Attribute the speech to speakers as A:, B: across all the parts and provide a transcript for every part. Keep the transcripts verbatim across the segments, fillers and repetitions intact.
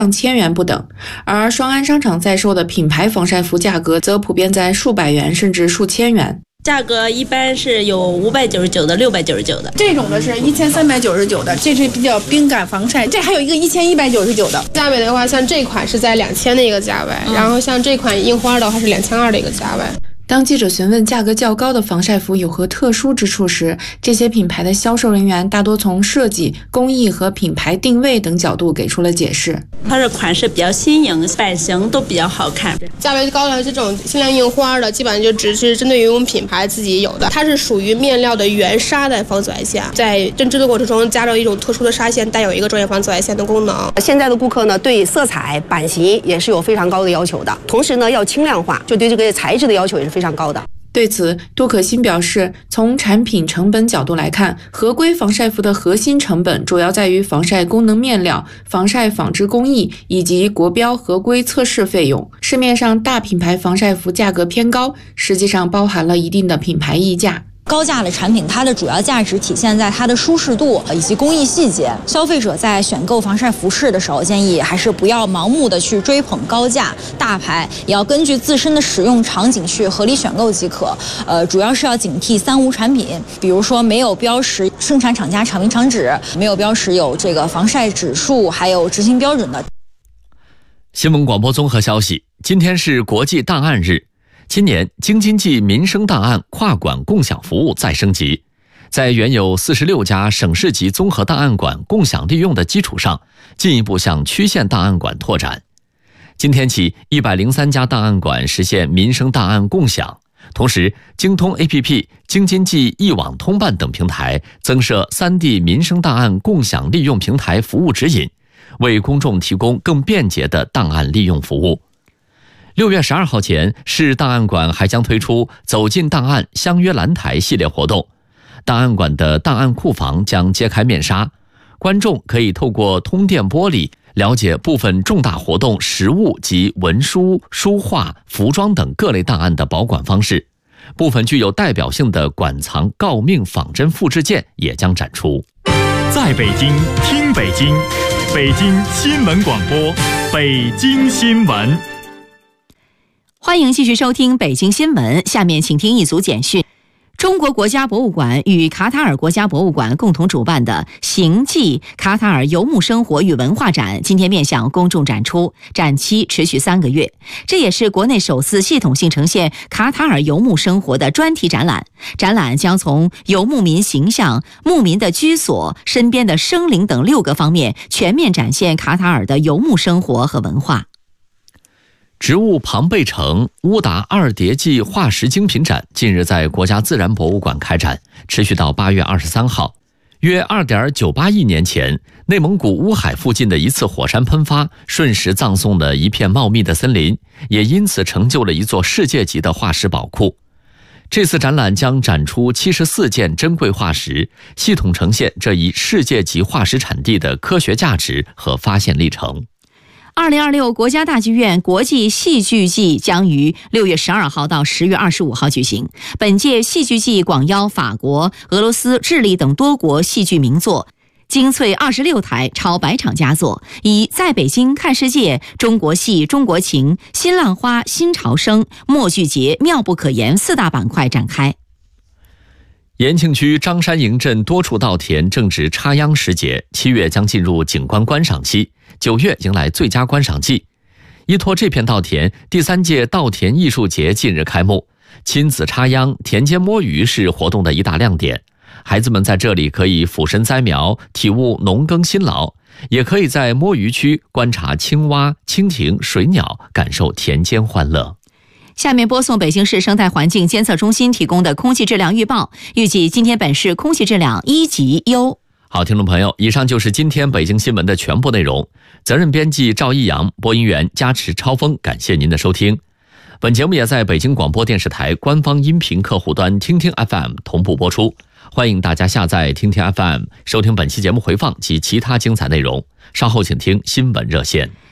A: 上千元不等，而双安商场在售的品牌防晒服价格则普遍在数百元甚至数千元。
B: 价格一般是有五百九十九的、六百九十九的，
C: 这种的是一千三百九十九的，这是比较冰感防晒。这还有一个一千一百九十九的。
D: 价位的话，像这款是在两千的一个价位，嗯、然后像这款樱花的话是两千二的一个价位。
A: 当记者询问价格较高的防晒服有何特殊之处时，这些品牌的销售人员大多从设计、工艺和品牌定位等角度给出了解释。
B: 它的款式比较新颖，版型都比较好看。
D: 价位高的这种限量印花的，基本上就只是针对于我们品牌自己有的，它是属于面料的原纱的防紫外线，在针织的过程中加入一种特殊的纱线，带有一个专业防紫外线的功能。
E: 现在的顾客呢，对色彩、版型也是有非常高的要求的，同时呢，要轻量化，就对这个材质的要求也是非常高的。
A: 对此，杜可欣表示，从产品成本角度来看，合规防晒服的核心成本主要在于防晒功能面料、防晒纺织工艺以及国标合规测试费用。市面上大品牌防晒服价格偏高，实际上包含了一定的品牌溢价。
F: 高价的产品，它的主要价值体现在它的舒适度以及工艺细节。消费者在选购防晒服饰的时候，建议还是不要盲目的去追捧高价大牌，也要根据自身的使用场景去合理选购即可。呃，主要是要警惕三无产品，比如说没有标识生产厂家厂名厂址，没有标识有这个防晒指数，还有执行标准的。
G: 新闻广播综合消息，今天是国际档案日。今年京津冀民生档案跨馆共享服务再升级，在原有四十六家省市级综合档案馆共享利用的基础上，进一步向区县档案馆拓展。今天起，一百零三家档案馆实现民生档案共享，同时京通 A P P、京津冀一网通办等平台增设三地民生档案共享利用平台服务指引，为公众提供更便捷的档案利用服务。六月十二号前，市档案馆还将推出走进档案相约蓝台系列活动。档案馆的档案库房将揭开面纱，观众可以透过通电玻璃了解部分重大活动实物及文书、书画、服装等各类档案的保管方式。部分具有代表性的馆藏诰命仿真复制件也将展出。
H: 在北京听北京，北京新闻广播，北京新闻。
I: 欢迎继续收听北京新闻，下面请听一组简讯。中国国家博物馆与卡塔尔国家博物馆共同主办的行记卡塔尔游牧生活与文化展今天面向公众展出，展期持续三个月。这也是国内首次系统性呈现卡塔尔游牧生活的专题展览。展览将从游牧民形象、牧民的居所、身边的生灵等六个方面全面展现卡塔尔的游牧生活和文化。
G: 植物庞贝城乌达二叠纪化石精品展近日在国家自然博物馆开展，持续到八月二十三号。约 二点九八亿年前，内蒙古乌海附近的一次火山喷发，瞬时葬送了一片茂密的森林，也因此成就了一座世界级的化石宝库。这次展览将展出七十四件珍贵化石，系统呈现这一世界级化石产地的科学价值和发现历程。
I: 二零二六国家大剧院国际戏剧季将于六月十二号到十月二十五号举行。本届戏剧季广邀法国、俄罗斯、智利等多国戏剧名作，精粹二十六台超百场佳作，以在北京看世界、中国戏、中国情、新浪花、新潮生、默剧节、妙不可言四大板块展开。
G: 延庆区张山营镇多处稻田正值插秧时节，七月将进入景观观赏期，九月迎来最佳观赏季。依托这片稻田，第三届稻田艺术节近日开幕。亲子插秧、田间摸鱼是活动的一大亮点。孩子们在这里可以俯身栽苗，体悟农耕辛劳，也可以在摸鱼区观察青蛙、蜻蜓、水鸟，感受田间欢乐。
I: 下面播送北京市生态环境监测中心提供的空气质量预报，预计今天本市空气质量一级优。
G: 好，听众朋友，以上就是今天北京新闻的全部内容。责任编辑赵一阳，播音员加持超峰，感谢您的收听。本节目也在北京广播电视台官方音频客户端听听 F M 同步播出，欢迎大家下载听听 F M 收听本期节目回放及其他精彩内容。稍后请听新闻热线。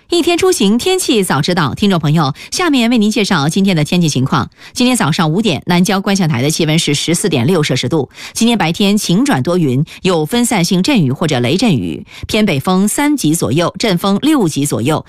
I: 一天出行天气早知道，听众朋友，下面为您介绍今天的天气情况。今天早上五点，南郊观象台的气温是 十四点六摄氏度。今天白天晴转多云，有分散性阵雨或者雷阵雨，偏北风三级左右，阵风六级左右。